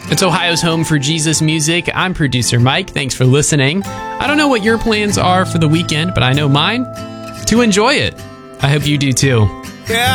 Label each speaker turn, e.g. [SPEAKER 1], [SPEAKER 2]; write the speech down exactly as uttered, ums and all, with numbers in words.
[SPEAKER 1] It's Ohio's home for Jesus music. I'm producer Mike. Thanks for listening. I don't know what your plans are for the weekend, but I know mine, to enjoy it. I hope you do too.
[SPEAKER 2] Yeah.